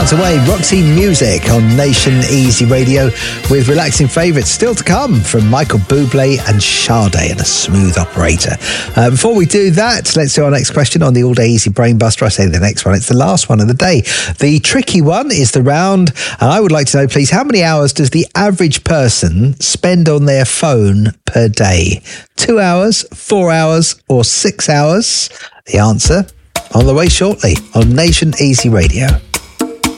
Bounce Away, Roxy Music on Nation Easy Radio with relaxing favourites still to come from Michael Bublé and Sade and a Smooth Operator. Before we do that, let's do our next question on the All Day Easy Brain Buster. I say the next one, it's the last one of the day. The tricky one is the round, and I would like to know, please, how many hours does the average person spend on their phone per day? 2 hours, 4 hours, or 6 hours? The answer on the way shortly on Nation Easy Radio.